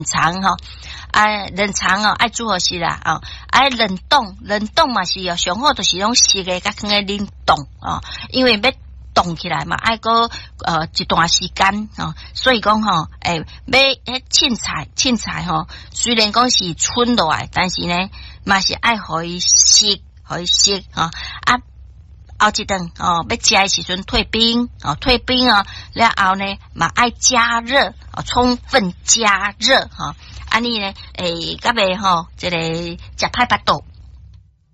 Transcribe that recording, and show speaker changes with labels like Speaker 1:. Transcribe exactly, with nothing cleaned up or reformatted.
Speaker 1: 藏吼，啊冷藏哦，爱煮好时啦哦，爱冷冻，冷冻嘛是哦，上好就是用湿的，甲放在冷冻哦，因为要冻起来嘛，爱个呃一段时间哦，所以讲吼，诶、欸，买迄凊彩凊彩吼，虽然讲是春落来，但是呢，嘛是爱互伊湿，互伊湿哦啊。后一顿哦，要食的时阵退冰哦，退冰哦，然后呢，嘛爱加热哦，充分加热哈，安尼呢，诶，甲袂吼，这个食歹巴肚